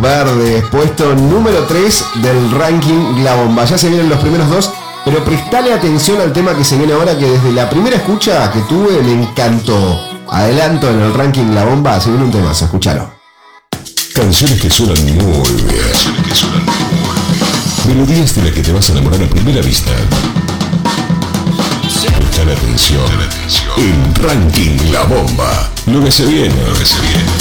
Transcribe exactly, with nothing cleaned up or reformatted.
Verdes, puesto número tres del ranking La Bomba. Ya se vienen los primeros dos, pero prestale atención al tema que se viene ahora, que desde la primera escucha que tuve me encantó. Adelanto en el ranking La Bomba, se viene un temazo, escúchalo. Canciones que suenan muy bien. Canciones que suenan muy bien. Melodías de las que te vas a enamorar a primera vista. Prestale atención. En Ranking La Bomba. Lo que se viene. Lo que se viene.